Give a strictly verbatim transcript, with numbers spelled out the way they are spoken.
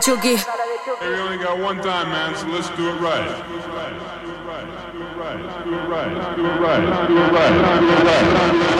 Chucky. Hey, we only got one time, man, so let's do it right. Do it right. Do it right. Do it right. Do it right. Do it right. Do it right.